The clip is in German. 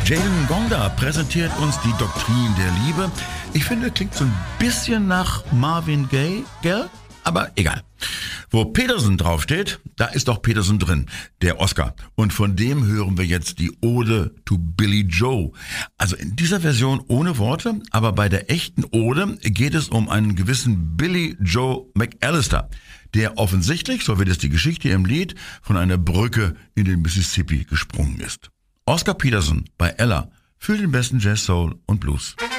Jalen Gonda präsentiert uns die Doktrin der Liebe. Ich finde, klingt so ein bisschen nach Marvin Gaye, gell? Aber egal. Wo Peterson draufsteht, da ist auch Peterson drin, der Oscar. Und von dem hören wir jetzt die Ode to Billy Joe. Also in dieser Version ohne Worte, aber bei der echten Ode geht es um einen gewissen Billy Joe McAllister, der offensichtlich, so wird es die Geschichte im Lied, von einer Brücke in den Mississippi gesprungen ist. Oscar Peterson bei Ella für den besten Jazz, Soul und Blues.